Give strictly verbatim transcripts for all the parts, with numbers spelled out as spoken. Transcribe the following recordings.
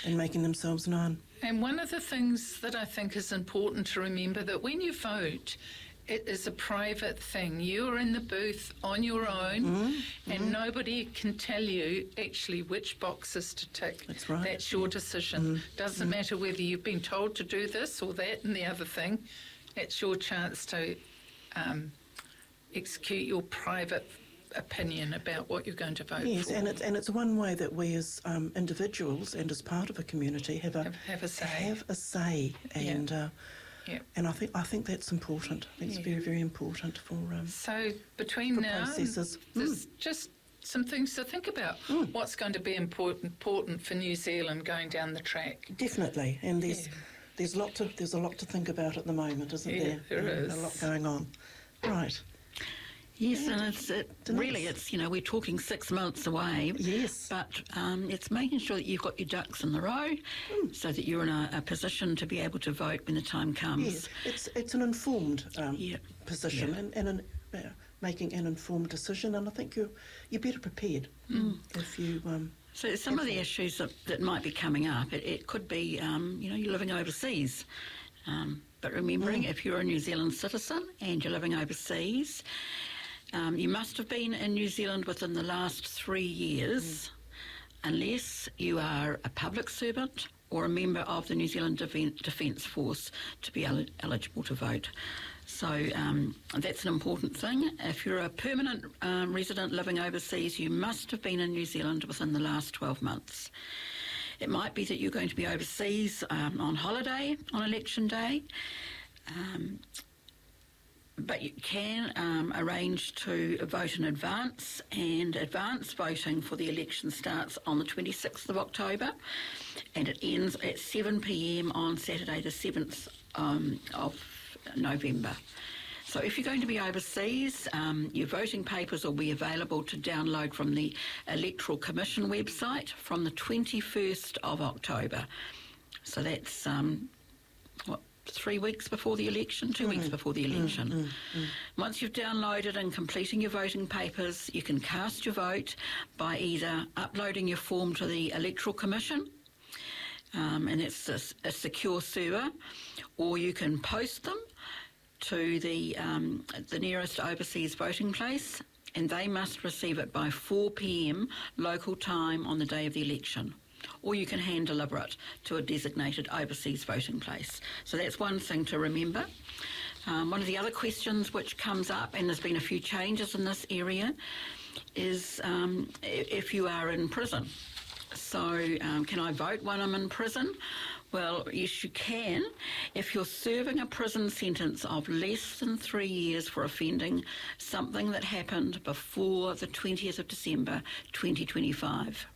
and making themselves known. And one of the things that I think is important to remember, that when you vote, it is a private thing. You're in the booth on your own, mm-hmm. and mm-hmm. nobody can tell you actually which boxes to tick. That's right. That's your decision. Mm-hmm. Doesn't mm-hmm. matter whether you've been told to do this or that and the other thing. It's your chance to um, execute your private opinion about what you're going to vote yes, for. Yes, and it's, and it's one way that we as um, individuals and as part of a community have a, have, have a say. Have a say. And... Yeah. Uh, Yeah. And I think I think that's important. It's yeah. very, very important for um, So between for now processes. and there's mm. just some things to think about. Mm. What's going to be important, important for New Zealand going down the track? Definitely, and there's yeah. there's lot to there's a lot to think about at the moment, isn't yeah, there? There is a lot going on. Right. Yes, and it's it, really, it's, you know, we're talking six months away. Yes. But um, it's making sure that you've got your ducks in the row mm. so that you're in a, a position to be able to vote when the time comes. Yes, it's it's an informed um, yeah. position yeah. and, and an, uh, making an informed decision, and I think you're, you're better prepared mm. if you... Um, so some of the issues that, that might be coming up, it, it could be, um, you know, you're living overseas. Um, but remembering, mm. if you're a New Zealand citizen and you're living overseas... Um, you must have been in New Zealand within the last three years, mm. unless you are a public servant or a member of the New Zealand Defence Force to be el- eligible to vote. So um, that's an important thing. If you're a permanent um, resident living overseas, you must have been in New Zealand within the last twelve months. It might be that you're going to be overseas um, on holiday on election day. Um, But you can um, arrange to vote in advance, and advance voting for the election starts on the twenty-sixth of October and it ends at seven p.m. on Saturday the seventh um, of November. So if you're going to be overseas, um, your voting papers will be available to download from the Electoral Commission website from the twenty-first of October. So that's, um, what, three weeks before the election, two mm. weeks before the election. Mm, mm, mm. Once you've downloaded and completing your voting papers, you can cast your vote by either uploading your form to the Electoral Commission, um, and it's a, a secure server, or you can post them to the um, the nearest overseas voting place, and they must receive it by four p.m. local time on the day of the election. Or you can hand deliver it to a designated overseas voting place. So that's one thing to remember. Um, one of the other questions which comes up, and there's been a few changes in this area, is um, if you are in prison. So um, can I vote when I'm in prison? Well, yes, you can. If you're serving a prison sentence of less than three years for offending something that happened before the twentieth of December twenty twenty-five.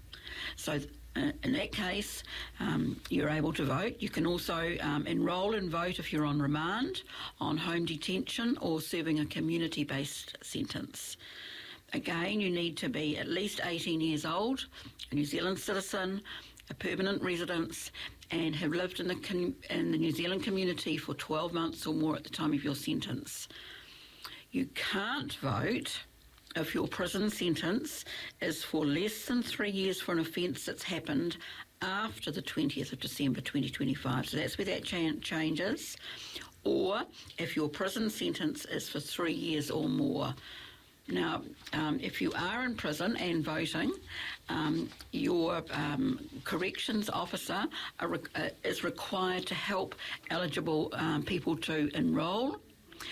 So uh, in that case, um, you're able to vote. You can also um, enrol and vote if you're on remand, on home detention, or serving a community-based sentence. Again, you need to be at least eighteen years old, a New Zealand citizen, a permanent resident, and have lived in the, com- in the New Zealand community for twelve months or more at the time of your sentence. You can't vote if your prison sentence is for less than three years for an offence that's happened after the twentieth of December twenty twenty-five. So that's where that cha- changes. Or if your prison sentence is for three years or more. Now, um, if you are in prison and voting, um, your um, corrections officer are re- uh, is required to help eligible um, people to enrol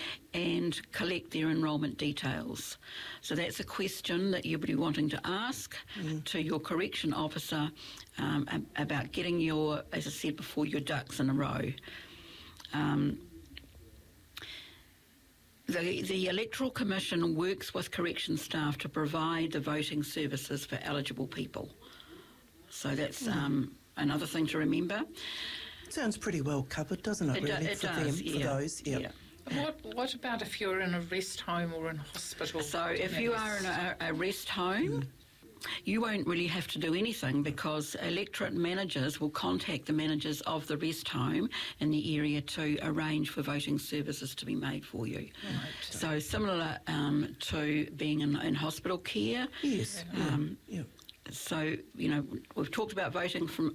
and collect their enrolment details. So that's a question that you'll be wanting to ask mm. to your correction officer um, about getting your, as I said before, your ducks in a row. Um, The, the Electoral Commission works with correction staff to provide the voting services for eligible people. So that's um, another thing to remember. Sounds pretty well covered, doesn't it, it really, do, it for does, them, yeah. for those? Yep. Yeah. What What about if you're in a rest home or in hospital? So if you are in a, a rest home, mm. you won't really have to do anything, because electorate managers will contact the managers of the rest home in the area to arrange for voting services to be made for you. Right. So similar um, to being in, in hospital care. Yes. Um, yeah. yeah. So, you know, we've talked about voting from